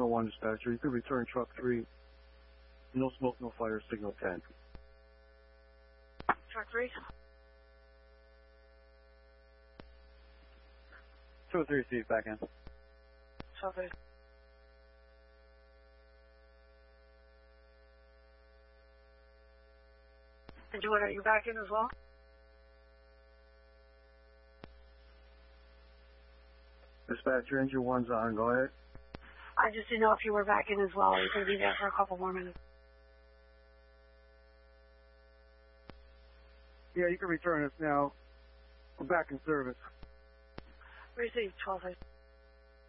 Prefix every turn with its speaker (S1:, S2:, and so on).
S1: 101 dispatcher. You can return truck 3. No smoke, no fire, signal 10.
S2: Truck 3.
S1: 203 Steve, back in.
S2: Truck 3. And Joanne, are you back in as well?
S1: Dispatcher, engine 1's on. Go ahead.
S2: I just didn't know if you were back in as well. You're going to be there for a couple more minutes.
S1: Yeah, you can return us now. We're back in service.
S2: Received 12.